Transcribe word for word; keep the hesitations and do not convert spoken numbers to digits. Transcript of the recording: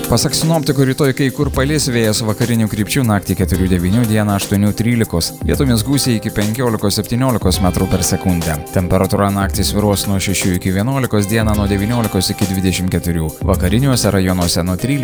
Pasak sinoptikų, rytoj kai kur palis, vėjas vakarinių krypčių, naktį keturi devyni, dieną aštuoni trylika, vietomis gūsiai iki penkiolika septyniolika metrų per sekundę. Temperatūra naktį svyruos nuo šešių iki vienuolikos, dieną nuo devyniolikos iki dvidešimt keturių, vakariniuose rajonuose nuo trylikos